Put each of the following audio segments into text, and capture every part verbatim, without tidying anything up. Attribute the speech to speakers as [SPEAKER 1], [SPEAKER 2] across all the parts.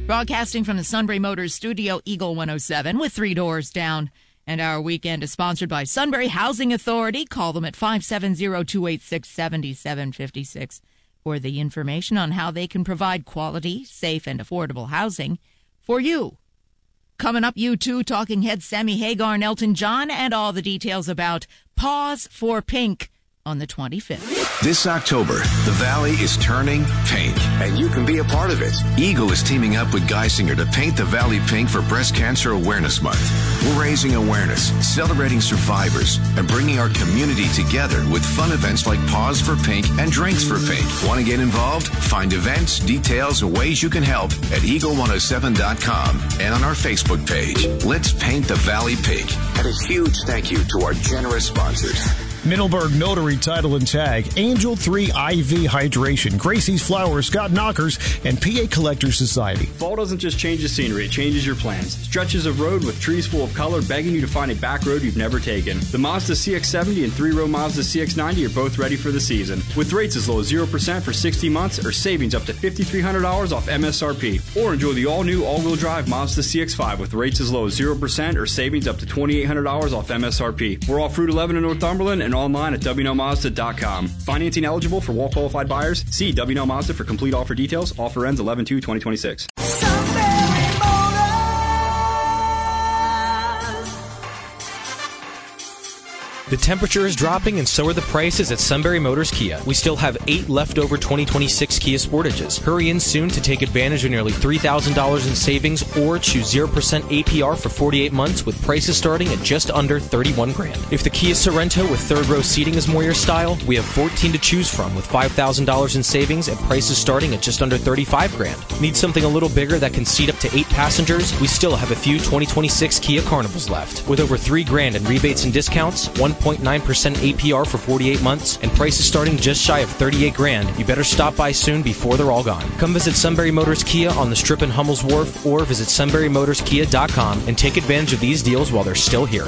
[SPEAKER 1] Broadcasting from the Sunbury Motors studio, Eagle one oh seven with three doors down. And our weekend is sponsored by Sunbury Housing Authority. Call them at five seven zero, two eight six, seven seven five six for the information on how they can provide quality, safe, and affordable housing for you. Coming up, U two Talking Heads, Sammy Hagar and Elton John, and all the details about Pause for Pink on the twenty-fifth.
[SPEAKER 2] This October, the Valley is turning pink, and you can be a part of it. Eagle is teaming up with Geisinger to paint the Valley pink for Breast Cancer Awareness Month. We're raising awareness, celebrating survivors, and bringing our community together with fun events like Pause for Pink and Drinks for Pink. Want to get involved? Find events, details, and ways you can help at eagle one oh seven dot com and on our Facebook page. Let's paint the Valley pink. And a huge thank you to our generous sponsors.
[SPEAKER 3] Middleburg Notary Title and Tag, Angel three I V Hydration, Gracie's Flowers, Scott Knockers, and P A Collectors Society.
[SPEAKER 4] Fall doesn't just change the scenery, it changes your plans. Stretches of road with trees full of color begging you to find a back road you've never taken. The Mazda C X seventy and three-row Mazda C X ninety are both ready for the season, with rates as low as zero percent for sixty months or savings up to five thousand three hundred dollars off M S R P. Or enjoy the all-new all-wheel drive Mazda C X five with rates as low as zero percent or savings up to two thousand eight hundred dollars off M S R P. We're off Route eleven in Northumberland and online at W N L Mazda dot com. Financing eligible for well-qualified buyers? See W N L Mazda for complete offer details. Offer ends eleven two twenty twenty-six.
[SPEAKER 5] The temperature is dropping and so are the prices at Sunbury Motors Kia. We still have eight leftover twenty twenty-six Kia Sportages. Hurry in soon to take advantage of nearly three thousand dollars in savings or choose zero percent A P R for forty-eight months with prices starting at just under thirty-one grand. If the Kia Sorento with third row seating is more your style, we have fourteen to choose from with five thousand dollars in savings and prices starting at just under thirty-five grand. Need something a little bigger that can seat up to eight passengers? We still have a few twenty twenty-six Kia Carnivals left. With over three grand in rebates and discounts, one point nine percent A P R for forty-eight months, and prices starting just shy of thirty-eight grand. You better stop by soon before they're all gone. Come visit Sunbury Motors Kia on the Strip in Hummel's Wharf or visit sunbury motors kia dot com and take advantage of these deals while they're still here.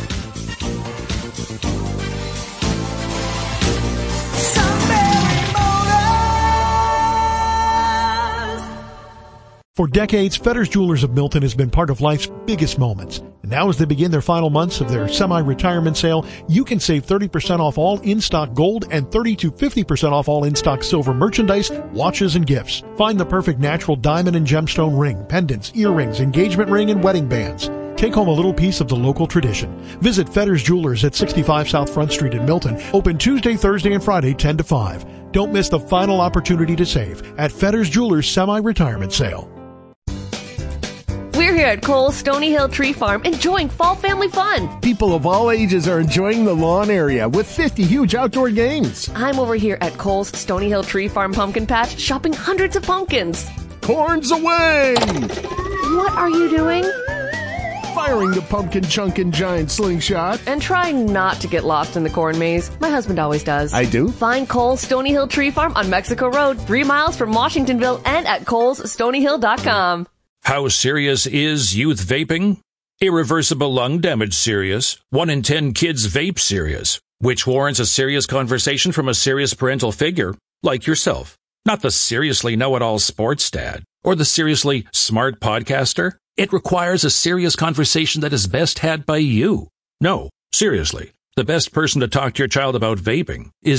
[SPEAKER 6] For decades, Fetters Jewelers of Milton has been part of life's biggest moments. And now as they begin their final months of their semi-retirement sale, you can save thirty percent off all in-stock gold and thirty to fifty percent off all in-stock silver merchandise, watches, and gifts. Find the perfect natural diamond and gemstone ring, pendants, earrings, engagement ring, and wedding bands. Take home a little piece of the local tradition. Visit Fetters Jewelers at sixty-five South Front Street in Milton. Open Tuesday, Thursday, and Friday, ten to five. Don't miss the final opportunity to save at Fetters Jewelers Semi-Retirement Sale.
[SPEAKER 7] We're here at Cole's Stony Hill Tree Farm enjoying fall family fun.
[SPEAKER 8] People of all ages are enjoying the lawn area with fifty huge outdoor games.
[SPEAKER 7] I'm over here at Cole's Stony Hill Tree Farm Pumpkin Patch shopping hundreds of pumpkins.
[SPEAKER 8] Corns away!
[SPEAKER 7] What are you doing?
[SPEAKER 8] Firing the pumpkin chunkin' giant slingshot.
[SPEAKER 7] And trying not to get lost in the corn maze. My husband always does.
[SPEAKER 8] I do?
[SPEAKER 7] Find Cole's Stony Hill Tree Farm on Mexico Road, three miles from Washingtonville, and at coles stony hill dot com.
[SPEAKER 9] How serious is youth vaping? Irreversible lung damage serious. One in ten kids vape serious, which warrants a serious conversation from a serious parental figure like yourself. Not the seriously know-it-all sports dad or the seriously smart podcaster. It requires a serious conversation that is best had by you. No, seriously, the best person to talk to your child about vaping is